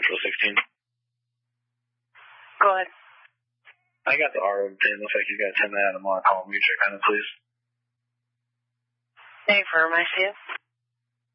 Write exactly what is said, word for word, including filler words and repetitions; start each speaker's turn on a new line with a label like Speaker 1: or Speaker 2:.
Speaker 1: Central sixteen.
Speaker 2: Go ahead.
Speaker 1: I got the R O pin. Looks like you got ten out of my call. Will you check on it, please?
Speaker 2: Hey, firm, I see it.